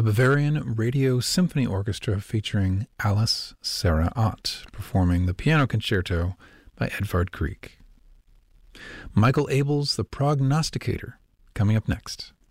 the Bavarian Radio Symphony Orchestra featuring Alice Sarah Ott performing the Piano Concerto by Edvard Grieg. Michael Abel's The Prognosticator coming up next.